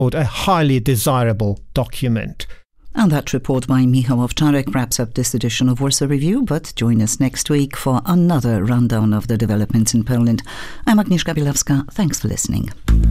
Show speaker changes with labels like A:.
A: or a highly desirable document.
B: And that report by Michał Owczarek wraps up this edition of Warsaw Review, but join us next week for another rundown of the developments in Poland. I'm Agnieszka Bielawska. Thanks for listening.